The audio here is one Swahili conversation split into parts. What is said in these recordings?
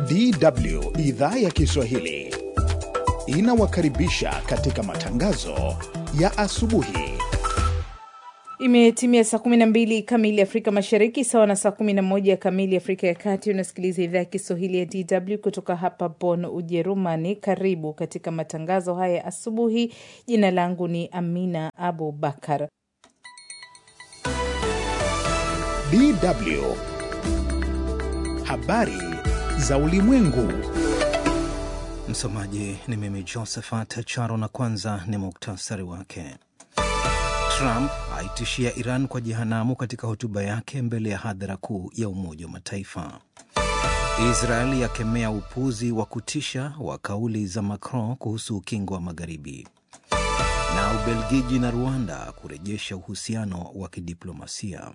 DW idhaa ya Kiswahili inawakaribisha katika matangazo ya asubuhi. Imetimia saa 12 kamili Afrika Mashariki, sawa na saa 11 kamili Afrika ya Kati. Unasikiliza idhaa ya Kiswahili ya DW kutoka hapa Bonn, Ujerumani. Karibu katika matangazo haya asubuhi. Jina langu ni Amina Abu Bakar. DW habari za ulimwengu. Msomaji ni mimi Josephat Charo, na kwanza ni muktasari wake. Trump aitishia Iran kwa jehanamu katika hotuba yake mbele ya hadhara kuu ya Umoja wa Mataifa. Israeli yakemea upuzi wa kutisha wa kauli za Macron kuhusu ukingo wa Magharibi. Na Ubelgiji na Rwanda kurejesha uhusiano wa kidiplomasia.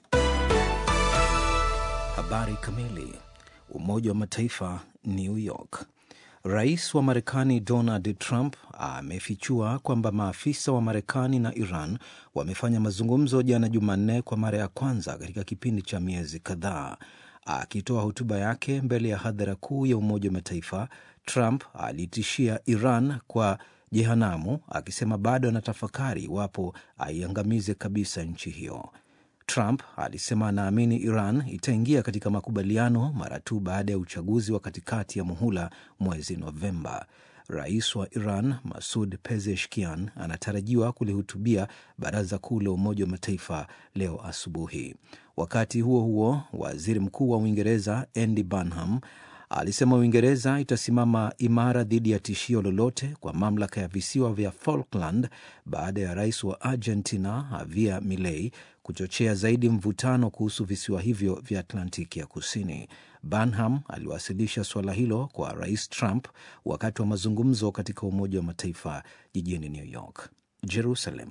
Habari kamili. Umoja wa Mataifa, New York. Rais wa Marekani Donald Trump amefichua kwamba maafisa wa Marekani na Iran wamefanya mazungumzo jana Jumanne kwa mara ya kwanza katika kipindi cha miezi kadhaa. Akitoa hotuba yake mbele ya hadhara kuu ya Umoja wa Mataifa, Trump alitishia Iran kwa jehanamu, akisema bado anatafakari iwapo aiangamize kabisa nchi hiyo. Trump alisema anaamini Iran itaingia katika makubaliano mara tu baada ya uchaguzi wa katikati ya muhula mwezi Novemba. Rais wa Iran Masoud Pezeshkian anatarajiwa kulihutubia Baraza Kuu la Umoja wa Mataifa leo asubuhi. Wakati huo huo, Waziri Mkuu wa Uingereza Andy Burnham alisema Uingereza itasimama imara dhidi ya tishio lolote kwa mamlaka ya visiwa vya Falkland baada ya rais wa Argentina Javier Milei kuchochea zaidi mvutano kuhusu visiwa hivyo vya Atlantiki ya Kusini. Burnham aliwasilisha suala hilo kwa Rais Trump wakati wa mazungumzo katika Umoja wa Mataifa jijini New York. Jerusalem.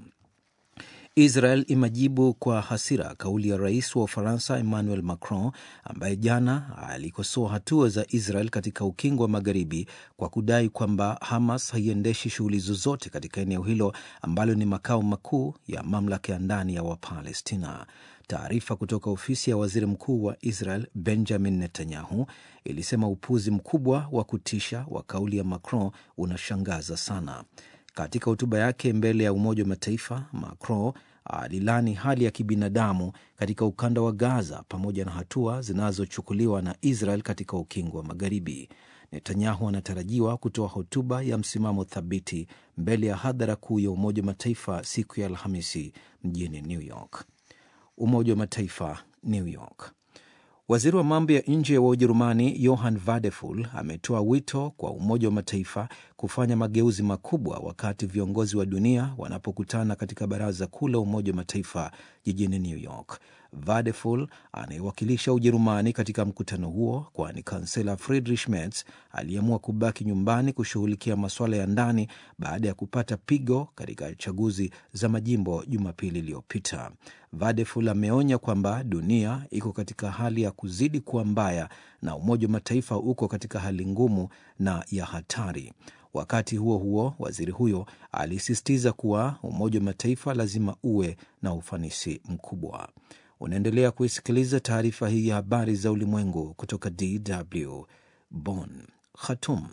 Israel imejibu kwa hasira kauli ya rais wa Ufaransa Emmanuel Macron, ambaye jana alikosoa hatua za Israel katika ukingo wa Magharibi kwa kudai kwamba Hamas haiendeshi shughuli zozote katika eneo hilo ambalo ni makao makuu ya mamlaka ya ndani ya Wapalestina. Taarifa kutoka ofisi ya waziri mkuu wa Israel Benjamin Netanyahu ilisema upuzi mkubwa wa kutisha wa kauli ya Macron unashangaza sana. Katika hotuba yake mbele ya Umoja wa Mataifa, Macron alilani hali ya kibinadamu katika ukanda wa Gaza pamoja na hatua zinazochukuliwa na Israel katika ukingo wa Magharibi. Netanyahu anatarajiwa kutoa hotuba ya msimamo thabiti mbele ya hadhara kuu ya Umoja wa Mataifa siku ya Alhamisi mjini New York. Umoja wa Mataifa, New York. Waziri wa mambo ya nje wa Ujerumani Johann Wadephul ametoa wito kwa Umoja wa Mataifa kufanya mageuzi makubwa wakati viongozi wa dunia wanapokutana katika Baraza Kuu la Umoja wa Mataifa jijini New York. Wadephul anayewakilisha Ujerumani katika mkutano huo, kwani kansela Friedrich Merz aliamua kubaki nyumbani kushughulikia masuala ya ndani baada ya kupata pigo katika chaguzi za majimbo Jumapili iliyopita. Wadephul ameonya kwamba dunia iko katika hali ya kuzidi kuwa mbaya na Umoja wa Mataifa uko katika hali ngumu na ya hatari. Wakati huo huo, waziri huyo alisisitiza kuwa Umoja wa Mataifa lazima uwe na ufanisi mkubwa. Unaendelea kuisikiliza taarifa hii ya habari za ulimwengu kutoka DW Bonn. Khartoum.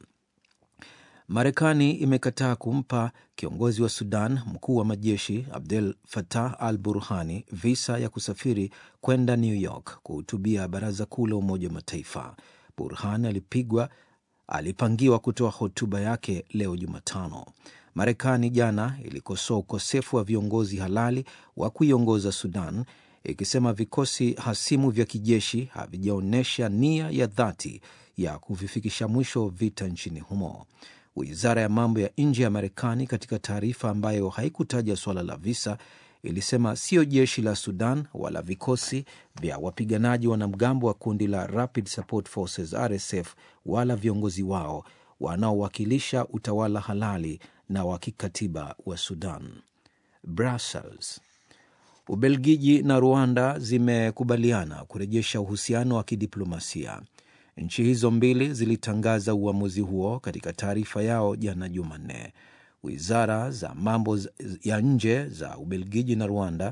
Marekani imekataa kumpa kiongozi wa Sudan, mkuu wa majeshi Abdel Fattah al-Burhani, visa ya kusafiri kwenda New York kuhutubia Baraza Kuu la Umoja wa Mataifa. Burhani alipangiwa kutoa hotuba yake leo Jumatano. Marekani jana ilikosoa ukosefu wa viongozi halali wa kuiongoza Sudan, ikisema vikosi hasimu vya kijeshi havijaonyesha nia ya dhati ya kuvifikisha mwisho vita nchini humo. Wizara ya mambo ya nje ya Marekani katika taarifa ambayo haikutaja swala la visa ilisema sio jeshi la Sudan wala vikosi vya wapiganaji wanamgambo wa kundi la Rapid Support Forces RSF wala viongozi wao wanaowakilisha utawala halali na wa kikatiba wa Sudan. Brussels. Ubelgiji na Rwanda zimekubaliana kurejesha uhusiano wa kidiplomasia. Nchi hizo mbili zilitangaza uamuzi huo katika taarifa yao jana Jumanne. Wizara za mambo ya nje za Ubelgiji na Rwanda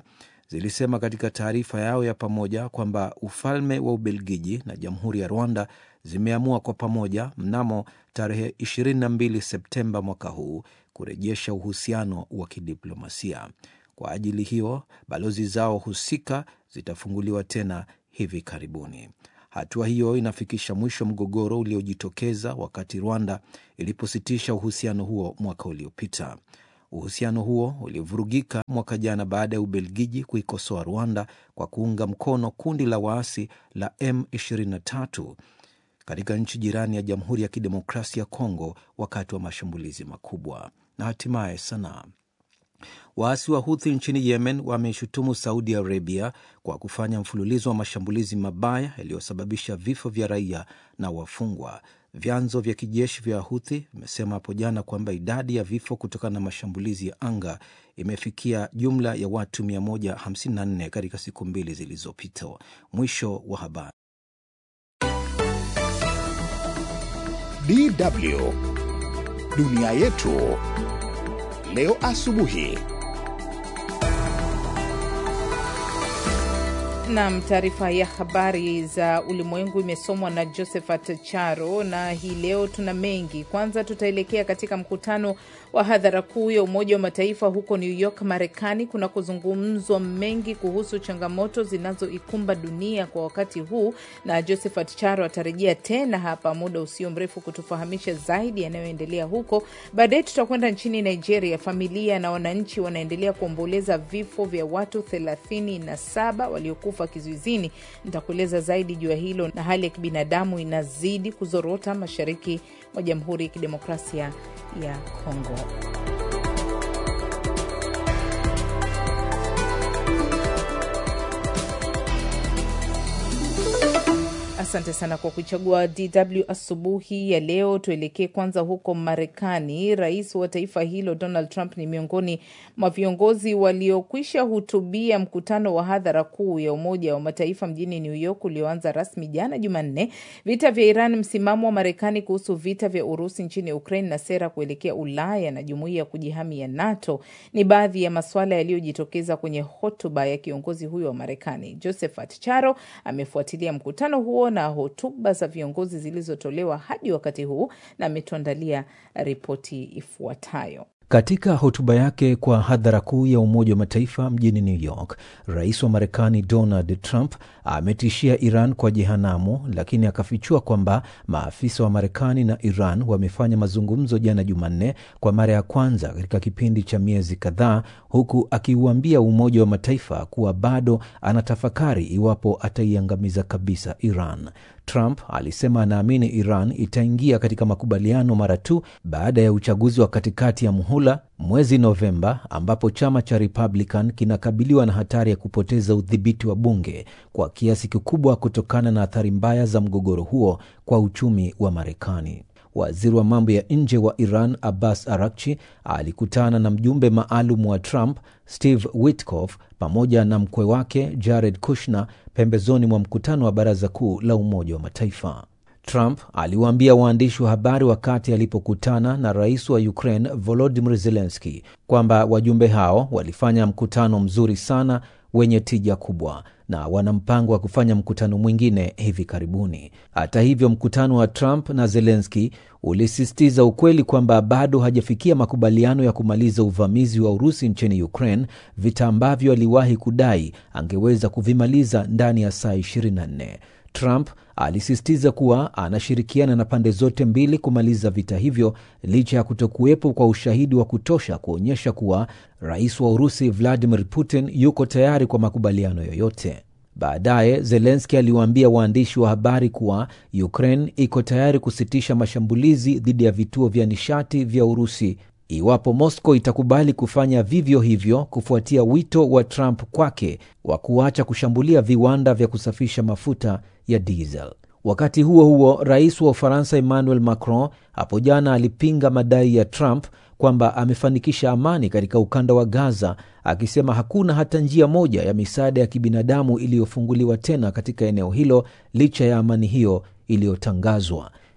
zilisema katika taarifa yao ya pamoja kwamba ufalme wa Ubelgiji na Jamhuri ya Rwanda zimeamua kwa pamoja mnamo tarehe 22 Septemba mwaka huu kurejesha uhusiano wa kidiplomasia. Kwa ajili hiyo, balozi zao husika zitafunguliwa tena hivi karibuni. Hatua hiyo inafikisha mwisho mgogoro uliojitokeza wakati Rwanda ilipositisha uhusiano huo mwaka uliopita. Uhusiano huo ulivurugika mwaka jana baada ya Ubelgiji kuikosoa Rwanda kwa kuunga mkono kundi la waasi la M23 katika nchi jirani ya Jamhuri ya Kidemokrasia ya Kongo wakati wa mashambulizi makubwa. Na hatimaye Sanaa. Waasi wa Houthi nchini Yemen wameshutumu Saudi Arabia kwa kufanya mfululizo wa mashambulizi mabaya yaliyosababisha vifo vya raia na wafungwa. Vyanzo vya kijeshi vya Houthi vimesema hapo jana kwamba idadi ya vifo kutokana na mashambulizi ya anga imefikia jumla ya watu 154 katika siku mbili zilizopita. Mwisho wa habari. DW Dunia Yetu leo asubuhi. Naam, taarifa ya habari za ulimwengu imesomwa na Josephat Charo, na hii leo tuna mengi. Kwanza tutaelekea katika mkutano wa hadhara kuu ya Umoja wa Mataifa huko New York, Marekani, kuna kuzungumzwa mengi kuhusu changamoto zinazoikumba dunia kwa wakati huu, na Josephat Charo atarejea tena hapa muda usio mrefu kutufahamisha zaidi yanayoendelea huko. Baadaye tutakwenda nchini Nigeria. Familia na wananchi wanaendelea kuomboleza vifo vya watu 37 waliokufa kizuizini. Nitakueleza zaidi juu ya hilo, na hali ya kibinadamu inazidi kuzorota mashariki mwa Jamhuri ya Kidemokrasia ya Kongo. Asante sana kwa kuchagua DW asubuhi ya leo. Tuelekee kwanza huko Marekani. Rais wa taifa hilo Donald Trump ni miongoni mwa viongozi waliokwisha hutubia mkutano wa hadhara kuu ya Umoja wa Mataifa mjini New York ulioanza rasmi jana Jumanne. Vita vya Iran, msimamo wa Marekani kuhusu vita vya Urusi nchini Ukraine na sera kuelekea Ulaya na jumuiya ya kujihami ya NATO ni baadhi ya masuala yaliyojitokeza kwenye hotuba ya kiongozi huyo wa Marekani. Josephat Charo amefuatilia mkutano huo na hotuba za viongozi zilizotolewa hadi wakati huu, na ametuandalia ripoti ifuatayo. Katika hotuba yake kwa hadhara kuu ya Umoja wa Mataifa mjini New York, Rais wa Marekani Donald Trump ametishia Iran kwa jehanamu, lakini akafichua kwamba maafisa wa Marekani na Iran wamefanya mazungumzo jana Jumanne kwa mara ya kwanza katika kipindi cha miezi kadhaa, huku akiuambia Umoja wa Mataifa kuwa bado anatafakari iwapo ataiangamiza kabisa Iran. Trump alisema anaamini Iran itaingia katika makubaliano mara tu baada ya uchaguzi wa katikati ya muhula mwezi Novemba, ambapo chama cha Republican kinakabiliwa na hatari ya kupoteza udhibiti wa bunge kwa kiasi kikubwa kutokana na athari mbaya za mgogoro huo kwa uchumi wa Marekani. Waziri wa mambo ya nje wa Iran Abbas Araghchi alikutana na mjumbe maalum wa Trump Steve Witkoff pamoja na mkwe wake Jared Kushner pembezoni mwa mkutano wa Baraza Kuu la Umoja wa Mataifa. Trump aliwaambia waandishi wa habari wakati alipokutana na rais wa Ukraine Volodymyr Zelensky kwamba wajumbe hao walifanya mkutano mzuri sana wenye tija kubwa na wana mpango wa kufanya mkutano mwingine hivi karibuni. Hata hivyo, mkutano wa Trump na Zelensky ulisisitiza ukweli kwamba bado hajafikia makubaliano ya kumaliza uvamizi wa Urusi nchini Ukraine, vita ambavyo aliwahi kudai angeweza kuvimaliza ndani ya saa 24. Trump alisisitiza kuwa anashirikiana na pande zote mbili kumaliza vita hivyo, licha ya kutokuwepo kwa ushahidi wa kutosha kuonyesha kuwa rais wa Urusi Vladimir Putin yuko tayari kwa makubaliano yoyote. Baadaye Zelensky aliwaambia waandishi wa habari kuwa Ukraine iko tayari kusitisha mashambulizi dhidi ya vituo vya nishati vya Urusi iwapo Moscow itakubali kufanya vivyo hivyo, kufuatia wito wa Trump kwake wa kuacha kushambulia viwanda vya kusafisha mafuta ya diesel. Wakati huo huo, rais wa Ufaransa Emmanuel Macron hapo jana alipinga madai ya Trump kwamba amefanikisha amani katika ukanda wa Gaza, akisema hakuna hata njia moja ya misaada ya kibinadamu iliyofunguliwa tena katika eneo hilo licha ya amani hiyo iliyotangazwa.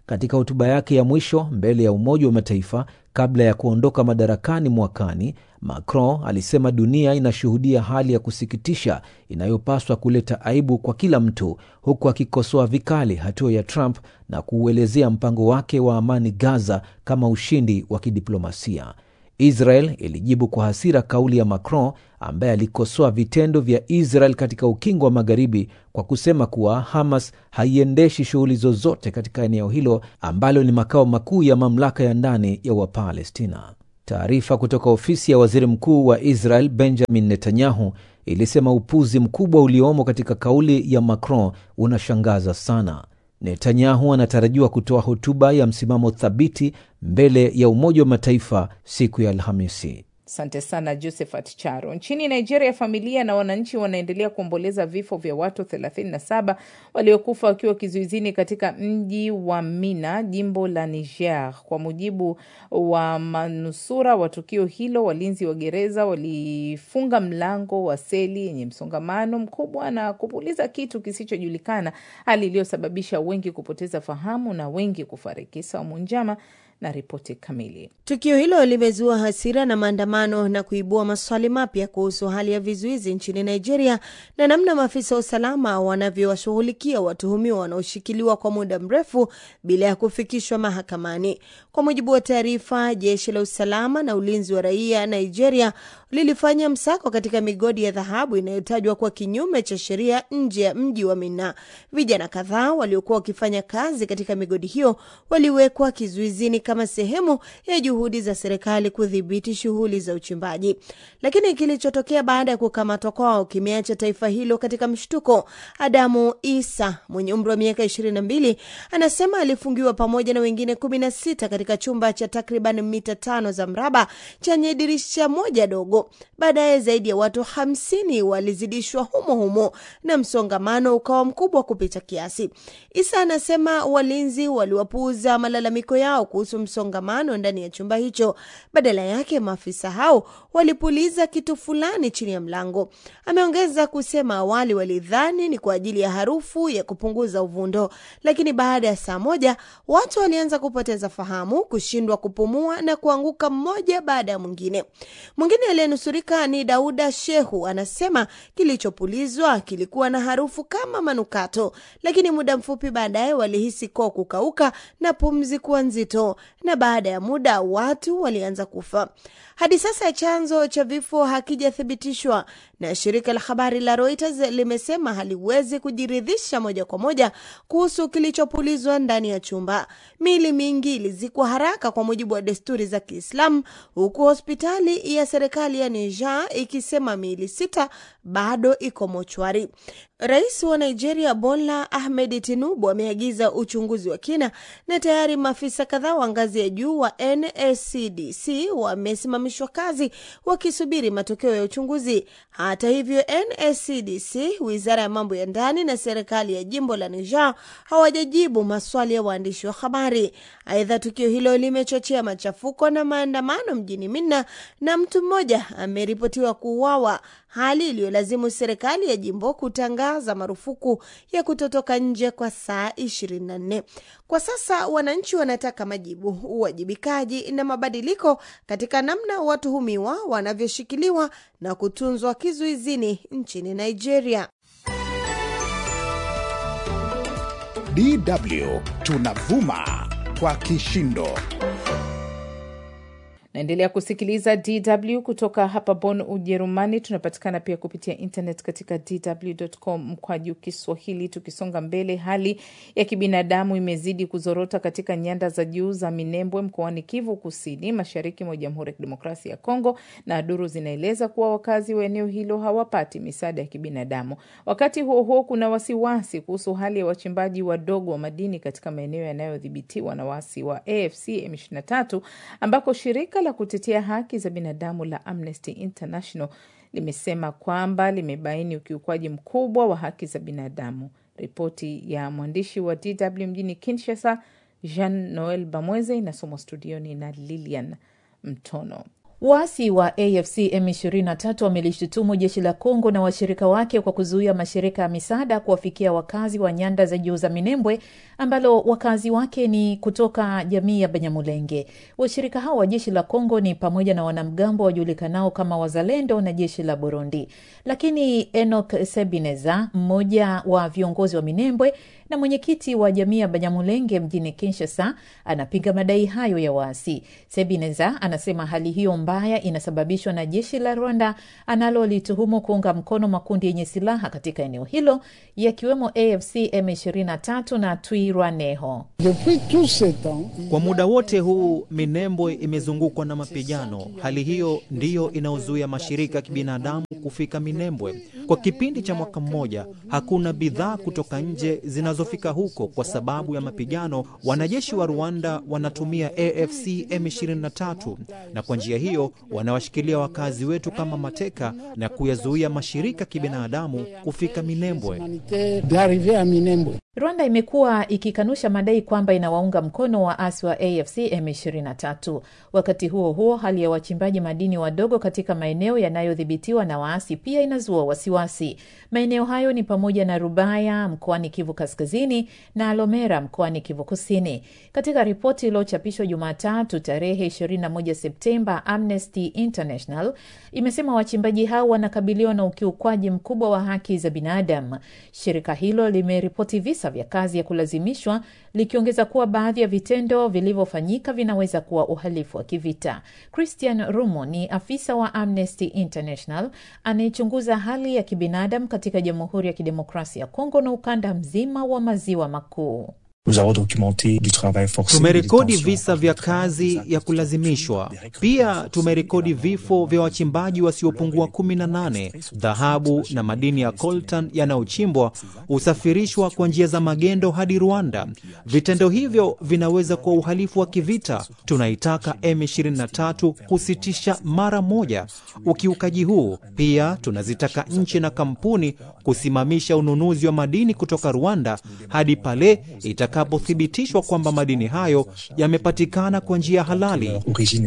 Katika hotuba yake ya mwisho mbele ya Umoja wa Mataifa kabla ya kuondoka madarakani mwakani, Macron alisema dunia inashuhudia hali ya kusikitisha inayopaswa kuleta aibu kwa kila mtu, huku akikosoa vikali hatua ya Trump na kuuelezea mpango wake wa amani Gaza kama ushindi wa kidiplomasia. Israel ilijibu kwa hasira kauli ya Macron, ambaye alikosoa vitendo vya Israel katika ukingo wa Magharibi kwa kusema kuwa Hamas haiendeshi shughuli zozote katika eneo hilo ambalo ni makao makuu ya mamlaka ya ndani ya Wapalestina. Taarifa kutoka ofisi ya Waziri Mkuu wa Israel Benjamin Netanyahu ilisema upuzi mkubwa uliomo katika kauli ya Macron unashangaza sana. Netanyahu anatarajiwa kutoa hotuba ya msimamo thabiti mbele ya Umoja wa Mataifa siku ya Alhamisi. Asante sana Josephat Charo. Nchini Nigeria, familia na wananchi wanaendelea kuomboleza vifo vya watu 37 waliokufa wakiwa kizuizini katika mji wa Mina, jimbo la Niger. Kwa mujibu wa manusura wa tukio hilo, walinzi wa gereza walifunga mlango wa seli yenye msongamano mkubwa na kupuliza kitu kisichojulikana, hali iliyosababisha wengi kupoteza fahamu na wengi kufariki. Saumu Njama na ripoti kamili. Tukio hilo limezua hasira na maandamano na kuibua maswali mapya kuhusu hali ya vizuizi nchini Nigeria na namna maafisa wa usalama wanavyowashughulikia watuhumiwa wanaoshikiliwa kwa muda mrefu bila ya kufikishwa mahakamani. Kwa mujibu wa taarifa, jeshi la usalama na ulinzi wa raia Nigeria lilifanya msako katika migodi ya dhahabu inayotajwa kwa kinyume cha sheria nje ya mji wa Mina. Vijana kadhaa waliokuwa wakifanya kazi katika migodi hiyo waliwekwa kizuizini kama sehemu ya juhudi za serikali kudhibiti shughuli za uchimbaji. Lakini kilichotokea baada ya kukamatwa kwao kimeacha taifa hilo katika mshtuko. Adamu Isa mwenye umri wa miaka 22 anasema alifungiwa pamoja na wengine 16 katika chumba cha takriban mita 5 za mraba chenye dirisha moja dogo. Baadaye zaidi ya watu 50 walizidishwa humo na msongamano ukawa mkubwa kupita kiasi. Isa anasema walinzi waliwapuuza malalamiko yao kuhusu msongamano ndani ya chumba hicho. Badala yake maafisa hao walipuliza kitu fulani chini ya mlango. Ameongeza kusema awali walidhani ni kwa ajili ya harufu ya kupunguza uvundo, lakini baada ya saa moja watu walianza kupoteza fahamu, kushindwa kupumua na kuanguka mmoja baada ya mwingine. Mwingine aliyenusurika ni Dauda Shehu, anasema kilichopulizwa kilikuwa na harufu kama manukato, lakini muda mfupi baadaye walihisi koo kukauka na pumzi kuwa nzito, na baada ya muda watu walianza kufa. Hadi sasa chanzo cha vifo hakijathibitishwa na shirika la habari la Reuters limesema haliwezi kujiridhisha moja kwa moja kuhusu kilichopulizwa ndani ya chumba. Miili mingi ilizikwa haraka kwa mujibu wa desturi za Kiislamu, huku hospitali ya serikali ya Niger ikisema miili 6 bado iko mochwari. Rais wa Nigeria Bola Ahmed Tinubu ameagiza uchunguzi wa kina na tayari maafisa kadhaa wa ngazi ya juu wa NSCDC wamesimamishwa kazi wakisubiri matokeo ya uchunguzi. Hata hivyo, NSCDC, Wizara ya Mambo ya Ndani na serikali ya jimbo la Niger hawajajibu maswali ya waandishi wa habari. Aidha, tukio hilo limechochea machafuko na maandamano mjini Minna na mtu mmoja ameripotiwa kuuawa, hali iliyolazimu serikali ya jimbo kutangaza marufuku ya kutotoka nje kwa saa 24. Kwa sasa wananchi wanataka majibu, uwajibikaji na mabadiliko katika namna watuhumiwa wanavyoshikiliwa na kutunzwa kizuizini nchini Nigeria. DW tunavuma kwa kishindo. Naendelea kusikiliza DW kutoka hapa Bonn, Ujerumani. Tunapatikana pia kupitia internet katika dw.com/Kiswahili. Tukisonga mbele, hali ya kibinadamu imezidi kuzorota katika nyanda za juu za Minembwe mkoani Kivu Kusini, mashariki mwa Jamhuri ya Kidemokrasia ya Kongo, na duru zinaeleza kuwa wakazi wa eneo hilo hawapati misaada ya kibinadamu. Wakati huo huo, kuna wasiwasi kuhusu hali ya wachimbaji wadogo wa madini katika maeneo yanayodhibitiwa na waasi wa AFC M23, ambako shirika la kutetea haki za binadamu la Amnesty International limesema kwamba limebaini ukiukwaji mkubwa wa haki za binadamu. Ripoti ya mwandishi wa DW mjini Kinshasa, Jean Noel Bamweze, inasomwa studioni na Lilian Mtono. Waasi wa AFC M23 wamelishutumu jeshi la Kongo na washirika wake kwa kuzuia mashirika ya misaada kuwafikia wakazi wa nyanda za juu za Minembwe, ambalo wakazi wake ni kutoka jamii ya Banyamulenge. Washirika hao wa jeshi la Kongo ni pamoja na wanamgambo wajulikanao kama Wazalendo na jeshi la Burundi. Lakini Enoch Sebineza, mmoja wa viongozi wa Minembwe na mwenyekiti wa jamii ya Banyamulenge mjini Kinshasa, anapinga madai hayo ya waasi. Sebineza anasema hali hiyo mbaya inasababishwa na jeshi la Rwanda analolituhumu kuunga mkono makundi yenye silaha katika eneo hilo, yakiwemo AFC M23 na Twirwaneho. Kwa muda wote huu Minembwe imezungukwa na mapigano. Hali hiyo ndiyo inaozuia mashirika ya kibinadamu kufika Minembwe. Kwa kipindi cha mwaka mmoja hakuna bidhaa kutoka nje zinazofika huko kwa sababu ya mapigano. Wanajeshi wa Rwanda wanatumia AFC M23 na kwa njia hiyo wanawashikilia wakazi wetu kama mateka na kuyazuia mashirika kibinadamu kufika Minembwe. Rwanda imekuwa ikikanusha madai kwamba inawaunga mkono waasi wa AFC M23. Wakati huo huo, hali ya wachimbaji madini wadogo katika maeneo yanayodhibitiwa na waasi pia inazua wasiwasi. Maeneo hayo ni pamoja na Rubaya mkoani Kivu Kaskazini na Alomera mkoani Kivu Kusini. Katika ripoti iliyochapishwa Jumatatu tarehe 21 Septemba, Amnesty International imesema wachimbaji hao wanakabiliwa na ukiukwaji mkubwa wa haki za binadamu. Shirika hilo limeripoti visa vya kazi ya kulazimishwa, likiongeza kuwa baadhi ya vitendo vilivyofanyika vinaweza kuwa uhalifu wa kivita. Christian Rumo ni afisa wa Amnesty International anayechunguza hali ya kibinadamu katika Jamhuri ya Kidemokrasia ya Kongo na ukanda mzima wa maziwa makuu. Tumerekodi visa vya kazi ya kulazimishwa. Pia tumerekodi vifo vya wachimbaji wasiopungua 18. Dhahabu na madini ya coltan yanayochimbwa usafirishwa kwa njia za magendo hadi Rwanda. Vitendo hivyo vinaweza kuwa uhalifu wa kivita. Tunaitaka M23 kusitisha mara moja ukiukaji huu. Pia tunazitaka nchi na kampuni kusimamisha ununuzi wa madini kutoka Rwanda hadi pale itakapothibitishwa kwamba madini hayo yamepatikana kwa njia halali.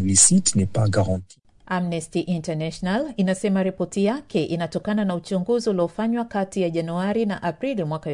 Amnesty International inasema ripoti yake inatokana na uchunguzi uliofanywa kati ya Januari na Aprili mwaka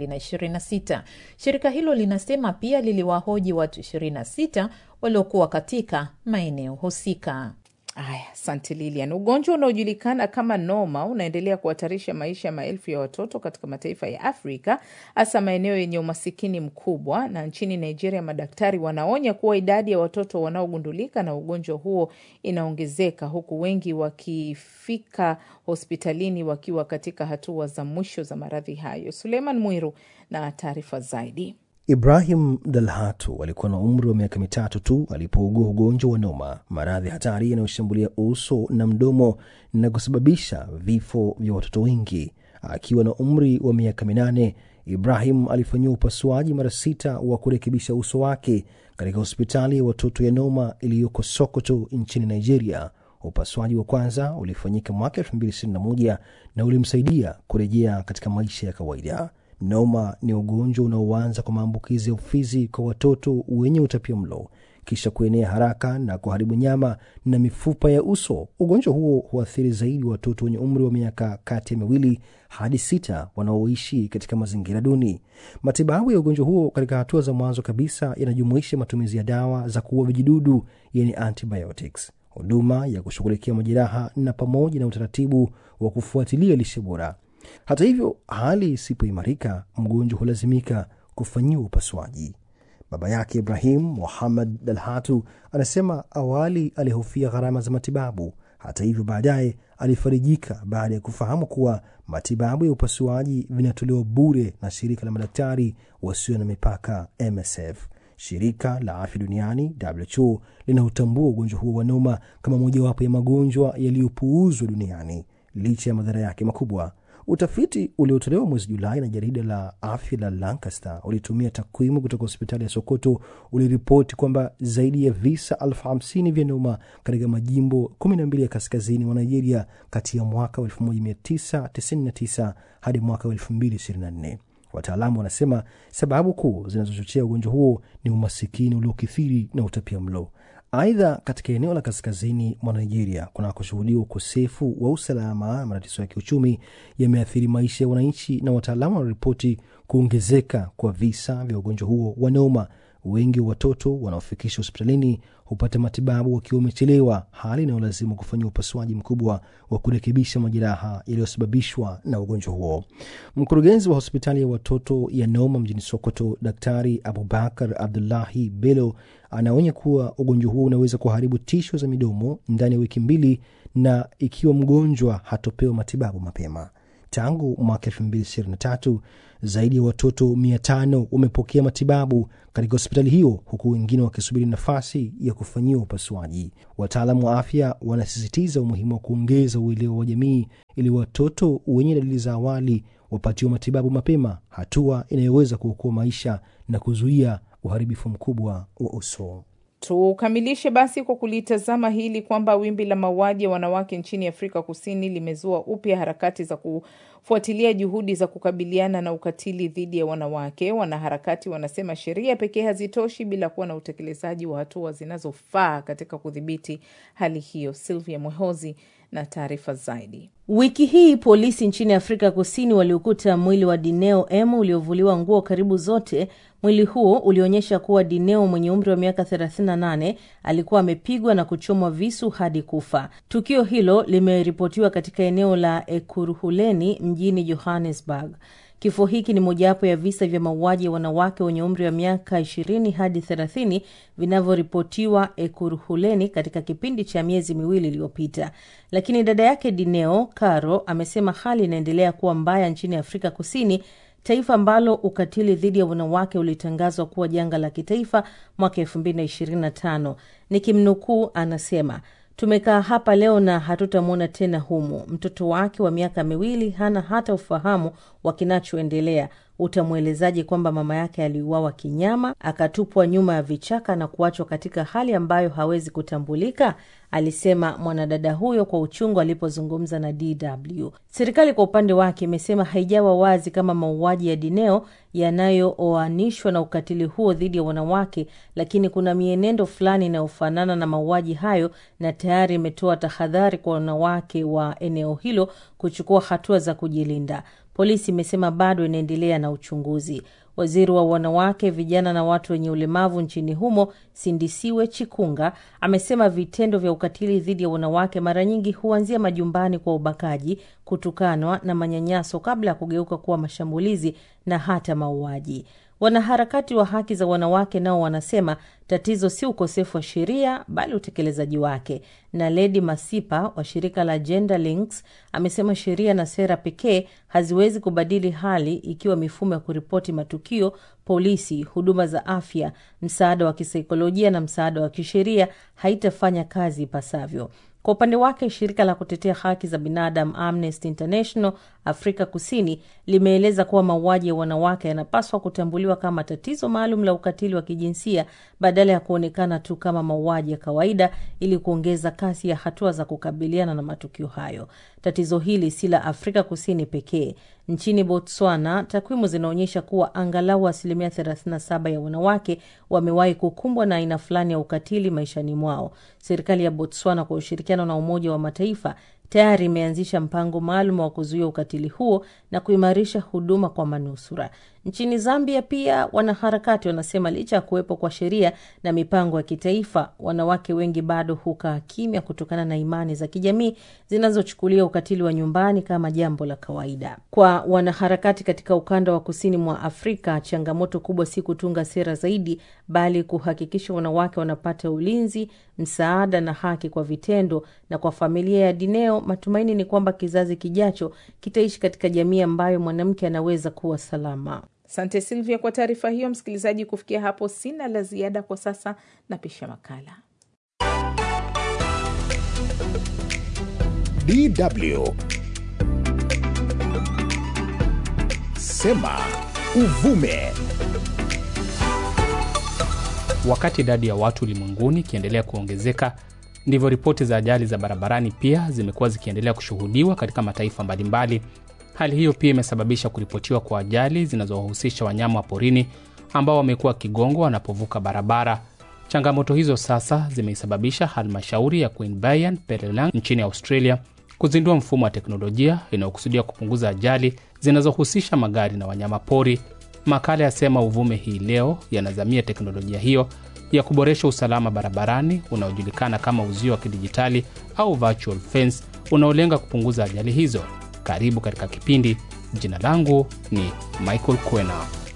2026. Shirika hilo linasema pia liliwahoji watu 26 waliokuwa katika maeneo husika. Aya, asante Lilian. Ugonjwa unaojulikana kama noma unaendelea kuhatarisha maisha ya maelfu ya watoto katika mataifa ya Afrika, hasa maeneo yenye umasikini mkubwa. Na nchini Nigeria, madaktari wanaonya kuwa idadi ya watoto wanaogundulika na ugonjwa huo inaongezeka, huku wengi wakifika hospitalini wakiwa katika hatua za mwisho za maradhi hayo. Suleiman Mwiru na taarifa zaidi. Ibrahim Dalhatu alikuwa na umri wa miaka 3 tu alipougua ugonjwa wa noma, maradhi hatari yanayoshambulia uso na mdomo na kusababisha vifo vya watoto wengi. Akiwa na umri wa miaka 8, Ibrahim alifanyiwa upasuaji mara 6 wa kurekebisha uso wake katika hospitali ya watoto ya Noma iliyoko Sokoto nchini Nigeria. Upasuaji wa kwanza ulifanyika mwaka 2021 na ulimsaidia kurejea katika maisha ya kawaida. Noma ni ugonjwa unaoanza kwa maambukizi ya ufizi kwa watoto wenye utapiamlo, kisha kuenea haraka na kuharibu nyama na mifupa ya uso. Ugonjwa huo huathiri zaidi watoto wenye umri wa miaka kati ya 2 hadi 6 wanaoishi katika mazingira duni. Matibabu ya ugonjwa huo katika hatua za mwanzo kabisa yanajumuisha matumizi ya dawa za kuua vijidudu, yani antibiotics, huduma ya kushughulikia majeraha na pamoja na utaratibu wa kufuatilia lishe bora. Hata hivyo, hali isipoimarika, mgonjwa hulazimika kufanyiwa upasuaji. Baba yake Ibrahim, Muhammad Dalhatu, anasema awali alihofia gharama za matibabu. Hata hivyo, baadaye alifarijika baada ya kufahamu kuwa matibabu ya upasuaji vinatolewa bure na shirika la madaktari wasio na mipaka MSF. Shirika la Afya Duniani WHO linautambua ugonjwa huo wa noma kama mojawapo ya magonjwa yaliyopuuzwa duniani licha ya madhara yake makubwa. Utafiti uliotolewa mwezi Julai na jarida la afya la Lancaster ulitumia takwimu kutoka hospitali ya Sokoto uliripoti kwamba zaidi ya visa 50,000 vya noma katika majimbo 12 ya kaskazini wa Nigeria kati ya mwaka 1999 hadi mwaka 2024. Wataalamu wanasema sababu kuu zinazochochea ugonjwa huo ni umasikini uliokithiri na utapiamlo. Aidha, katika eneo la kaskazini mwa Nigeria kunakoshuhudiwa ukosefu wa usalama na matatizo ya kiuchumi yameathiri maisha ya wananchi, na wataalamu wanaripoti kuongezeka kwa visa vya ugonjwa huo wa noma. Wengi wa watoto wanaofikishwa hospitalini hupata matibabu wakiwa wamechelewa, hali inayolazimu kufanya upasuaji mkubwa wa kurekebisha majeraha yaliyosababishwa na ugonjwa huo. Mkurugenzi wa hospitali ya watoto ya Noma mjini Sokoto, Daktari Abubakar Abdullahi Bello, anaonya kuwa ugonjwa huo unaweza kuharibu tishu za midomo ndani ya wiki 2 na ikiwa mgonjwa hatopewa matibabu mapema. Tangu mwaka 2023 zaidi ya watoto 500 wamepokea matibabu katika hospitali hiyo, huku wengine wakisubiri nafasi ya kufanyiwa upasuaji. Wataalamu wa afya wanasisitiza umuhimu wa kuongeza uelewa wa jamii ili watoto wenye dalili za awali wapatiwe matibabu mapema, hatua inayoweza kuokoa maisha na kuzuia uharibifu mkubwa wa uso. Tukamilishe basi kwa kulitazama hili kwamba wimbi la mauaji ya wanawake nchini Afrika Kusini limezua upya harakati za kufuatilia juhudi za kukabiliana na ukatili dhidi ya wanawake. Wanaharakati wanasema sheria pekee hazitoshi bila kuwa na utekelezaji wa hatua zinazofaa katika kudhibiti hali hiyo. Sylvia Mwehozi na taarifa zaidi. Wiki hii polisi nchini Afrika Kusini waliokuta mwili wa Dineo M uliovuliwa nguo karibu zote. Mwili huo ulionyesha kuwa Dineo mwenye umri wa miaka 38 alikuwa amepigwa na kuchomwa visu hadi kufa. Tukio hilo limeripotiwa katika eneo la Ekurhuleni mjini Johannesburg. Kifo hiki ni mojawapo ya visa vya mauaji ya wanawake wenye umri wa miaka 20 hadi 30 vinavyoripotiwa Ekurhuleni katika kipindi cha miezi 2 iliyopita. Lakini dada yake Dineo, Karo, amesema hali inaendelea kuwa mbaya nchini Afrika Kusini, taifa ambalo ukatili dhidi ya wanawake ulitangazwa kuwa janga la kitaifa mwaka 2025. Nikimnukuu, anasema, "Tumekaa hapa leo na hatutamwona tena humu. Mtoto wake wa miaka 2 hana hata ufahamu wa kinachoendelea. Utamuelezaje kwamba mama yake aliuawa kinyama, akatupwa nyuma ya vichaka na kuachwa katika hali ambayo hawezi kutambulika?" alisema mwanadada huyo kwa uchungu alipozungumza na DW. Serikali kwa upande wake imesema haijawa wazi kama mauaji ya Dineo yanayooanishwa na ukatili huo dhidi ya wanawake, lakini kuna mienendo fulani inayofanana na mauaji hayo, na tayari imetoa tahadhari kwa wanawake wa eneo hilo kuchukua hatua za kujilinda. Polisi imesema bado inaendelea na uchunguzi. Waziri wa wanawake, vijana na watu wenye ulemavu nchini humo, Sindisiwe Chikunga, amesema vitendo vya ukatili dhidi ya wanawake mara nyingi huanzia majumbani kwa ubakaji, kutukanwa na manyanyaso kabla ya kugeuka kuwa mashambulizi na hata mauaji. Wanaharakati wa haki za wanawake nao wanasema tatizo si ukosefu wa sheria bali utekelezaji wake. Na Lady Masipa wa shirika la Gender Links amesema sheria na sera pekee haziwezi kubadili hali ikiwa mifumo ya kuripoti matukio, polisi, huduma za afya, msaada wa kisaikolojia na msaada wa kisheria haitafanya kazi ipasavyo. Kwa upande wake, shirika la kutetea haki za binadamu Amnesty International Afrika Kusini limeeleza kuwa mauaji ya wanawake yanapaswa kutambuliwa kama tatizo maalum la ukatili wa kijinsia badala ya kuonekana tu kama mauaji ya kawaida, ili kuongeza kasi ya hatua za kukabiliana na matukio hayo. Tatizo hili si la Afrika Kusini pekee. Nchini Botswana, takwimu zinaonyesha kuwa angalau 37% ya wanawake wamewahi kukumbwa na aina fulani ya ukatili maishani mwao. Serikali ya Botswana kwa ushirikiano na Umoja wa Mataifa tayari imeanzisha mpango maalum wa kuzuia ukatili huo na kuimarisha huduma kwa manusura. Nchini Zambia pia wanaharakati wanasema licha ya kuwepo kwa sheria na mipango ya kitaifa, wanawake wengi bado hukaa kimya kutokana na imani za kijamii zinazochukulia ukatili wa nyumbani kama jambo la kawaida. Kwa wanaharakati katika ukanda wa kusini mwa Afrika, changamoto kubwa si kutunga sera zaidi, bali kuhakikisha wanawake wanapata ulinzi, msaada na haki kwa vitendo. Na kwa familia ya Dineo, matumaini ni kwamba kizazi kijacho kitaishi katika jamii ambayo mwanamke anaweza kuwa salama. Asante Sylvia kwa taarifa hiyo. Msikilizaji, kufikia hapo sina la ziada kwa sasa, na pisha makala. DW Sema Uvume. Wakati idadi ya watu ulimwenguni ikiendelea kuongezeka, ndivyo ripoti za ajali za barabarani pia zimekuwa zikiendelea kushuhudiwa katika mataifa mbalimbali. Hali hiyo pia imesababisha kuripotiwa kwa ajali zinazohusisha wanyama wa porini ambao wamekuwa kigongo wanapovuka barabara. Changamoto hizo sasa zimeisababisha halmashauri ya Queanbeyan-Pelelang nchini Australia kuzindua mfumo wa teknolojia inayokusudia kupunguza ajali zinazohusisha magari na wanyamapori. Makala yasema uvume hii leo yanazamia teknolojia hiyo ya kuboresha usalama barabarani unaojulikana kama uzio wa kidijitali au virtual fence unaolenga kupunguza ajali hizo. Karibu katika kipindi. Jina langu ni Michael Kwena.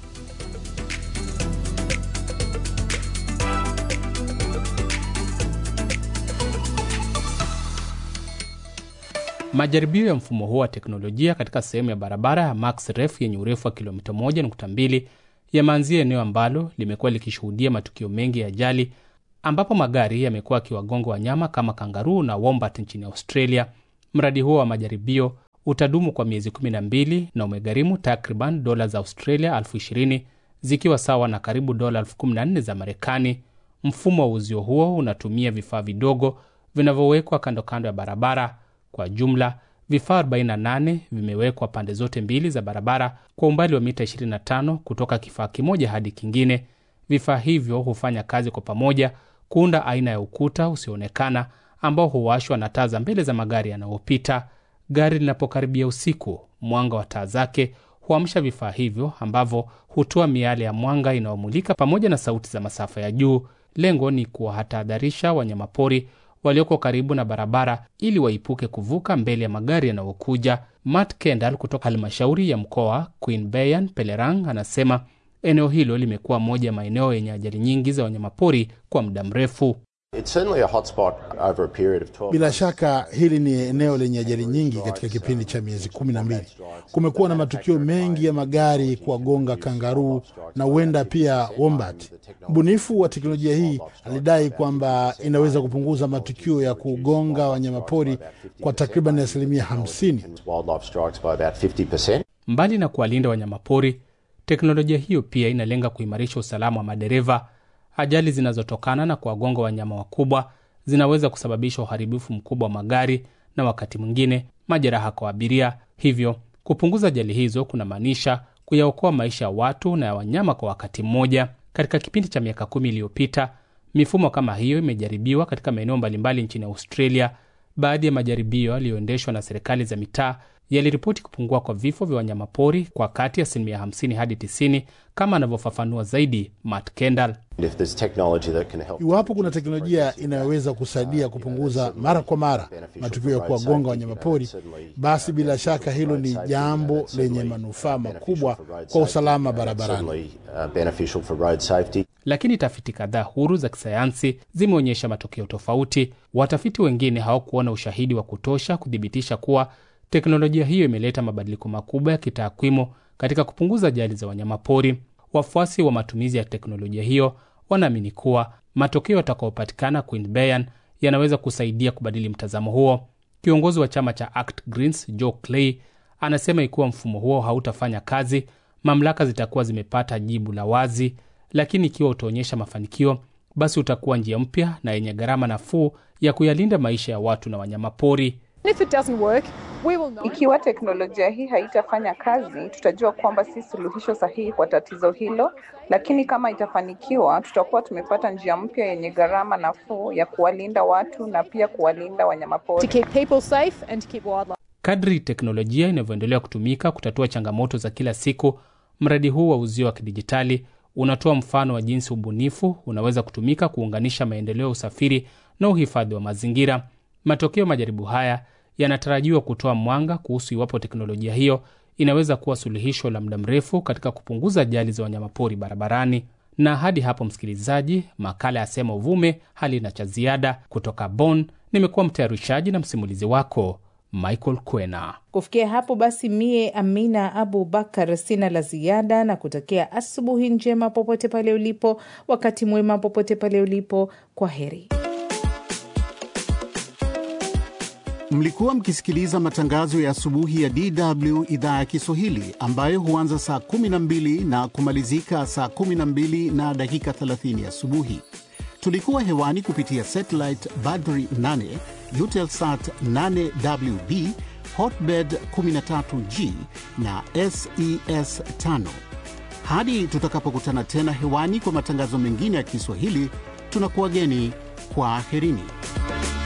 Majaribio ya mfumo huo wa teknolojia katika sehemu ya barabara ya Max Ref yenye urefu wa kilomita 1.2 yameanzia eneo ambalo limekuwa likishuhudia matukio mengi ya ajali, ambapo magari yamekuwa yakiwagonga wanyama kama kangaroo na wombat nchini Australia. Mradi huo wa majaribio utadumu kwa miezi 12 na umegharimu takriban dola za Australia 20,000 zikiwa sawa na karibu dola 14,000 za Marekani. Mfumo wa uzio huo unatumia vifaa vidogo vinavyowekwa kando kando ya barabara. Kwa jumla, vifaa 48 vimewekwa pande zote mbili za barabara kwa umbali wa mita 25 kutoka kifaa kimoja hadi kingine. Vifaa hivyo hufanya kazi kwa pamoja kuunda aina ya ukuta usioonekana ambao huwashwa na taa za mbele za magari yanayopita. Gari linapokaribia usiku, mwanga wa taa zake huamsha vifaa hivyo ambavyo hutoa miale ya mwanga inayomulika pamoja na sauti za masafa ya juu. Lengo ni kuwahadharisha wanyamapori walioko karibu na barabara ili waipuke kuvuka mbele ya magari yanayokuja. Matt Kendall kutoka halmashauri ya mkoa Queanbeyan-Pelelang anasema eneo hilo limekuwa moja ya maeneo yenye ajali nyingi za wanyamapori kwa muda mrefu. Bila shaka hili ni eneo lenye ajali nyingi katika kipindi cha miezi 12. Kumekuwa na matukio mengi ya magari kuwagonga kangaroo na huenda pia wombat. Mbunifu wa teknolojia hii alidai kwamba inaweza kupunguza matukio ya kugonga wanyamapori kwa takriban 50%. Mbali na kuwalinda wanyamapori, teknolojia hiyo pia inalenga kuimarisha usalama wa madereva. Ajali zinazotokana na kuwagonga wanyama wakubwa zinaweza kusababisha uharibifu mkubwa wa magari na wakati mwingine majeraha kwa abiria. Hivyo, kupunguza ajali hizo kunamaanisha kuyaokoa maisha ya watu na ya wanyama kwa wakati mmoja. Katika kipindi cha miaka 10 iliyopita, mifumo kama hiyo imejaribiwa katika maeneo mbalimbali nchini Australia. Baadhi ya majaribio yaliyoendeshwa na serikali za mitaa yaliripoti kupungua kwa vifo vya wanyamapori kwa kati ya 50% hadi 90%, kama anavyofafanua zaidi Matt Kendall. Iwapo kuna teknolojia inayoweza kusaidia kupunguza mara kwa mara matukio ya kuwagonga wanyamapori, basi bila shaka hilo ni jambo lenye manufaa makubwa kwa usalama barabarani. Lakini tafiti kadhaa huru za kisayansi zimeonyesha matokeo tofauti. Watafiti wengine hawakuona ushahidi wa kutosha kudhibitisha kuwa teknolojia hiyo imeleta mabadiliko makubwa ya kitakwimu katika kupunguza ajali za wanyamapori. Wafuasi wa matumizi ya teknolojia hiyo wanaamini kuwa matokeo yatakayopatikana Queanbeyan yanaweza kusaidia kubadili mtazamo huo. Kiongozi wa chama cha Act Greens, Joe Clay, anasema ikiwa mfumo huo hautafanya kazi, mamlaka zitakuwa zimepata jibu la wazi, lakini ikiwa utaonyesha mafanikio, basi utakuwa njia mpya na yenye gharama nafuu ya kuyalinda maisha ya watu na wanyamapori. Ikiwa teknolojia hii haitafanya kazi, tutajua kwamba si suluhisho sahihi kwa tatizo hilo, lakini kama itafanikiwa, tutakuwa tumepata njia mpya yenye gharama nafuu ya kuwalinda watu na pia kuwalinda wanyamapori. Kadri teknolojia inavyoendelea kutumika kutatua changamoto za kila siku, mradi huu wa uzio wa kidijitali unatoa mfano wa jinsi ubunifu unaweza kutumika kuunganisha maendeleo ya usafiri na uhifadhi wa mazingira. Matokeo majaribu haya yanatarajiwa kutoa mwanga kuhusu iwapo teknolojia hiyo inaweza kuwa suluhisho la muda mrefu katika kupunguza ajali za wanyamapori barabarani. Na hadi hapo, msikilizaji, makala ya Sema Uvume halina cha ziada. Kutoka Bonn, nimekuwa mtayarishaji na msimulizi wako Michael Kwena. Kufikia hapo basi, mie Amina Abu Bakar sina la ziada na kutakia asubuhi njema popote pale ulipo, wakati mwema popote pale ulipo. Kwa heri. Mlikuwa mkisikiliza matangazo ya asubuhi ya DW idhaa ya Kiswahili ambayo huanza saa 12 na kumalizika saa 12 na dakika 30 asubuhi. Tulikuwa hewani kupitia satellite Badri 8, Eutelsat 8WB, Hotbird 13G na SES 5. Hadi tutakapokutana tena hewani kwa matangazo mengine ya Kiswahili, tunakuwageni kwa aherini.